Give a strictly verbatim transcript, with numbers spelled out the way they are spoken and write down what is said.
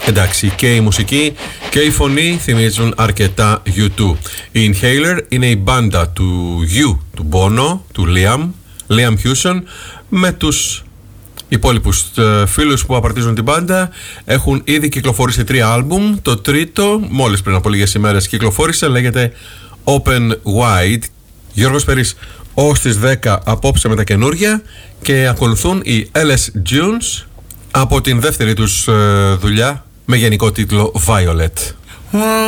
Εντάξει, και η μουσική και η φωνή θυμίζουν αρκετά γιου τού. Η Inhaler είναι η μπάντα του γιου, του Bono, του Liam, Liam Hewson, με τους υπόλοιπους φίλους που απαρτίζουν την μπάντα. Έχουν ήδη κυκλοφορήσει τρία άλμπουμ. Το τρίτο, μόλις πριν από λίγες ημέρες κυκλοφόρησε, λέγεται Open Wide. Γιώργος Περής ως τις δέκα απόψε με τα καινούρια, και ακολουθούν οι ελ ες Dunes από την δεύτερη τους δουλειά με γενικό τίτλο Violet.